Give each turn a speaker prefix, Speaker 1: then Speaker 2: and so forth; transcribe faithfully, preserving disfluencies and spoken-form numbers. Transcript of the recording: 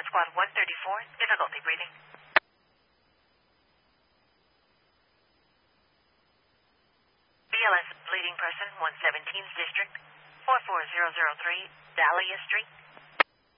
Speaker 1: Squad one thirty-four, difficulty breathing. B L S bleeding person, one seventeenth District, four four zero zero three, Dahlia Street.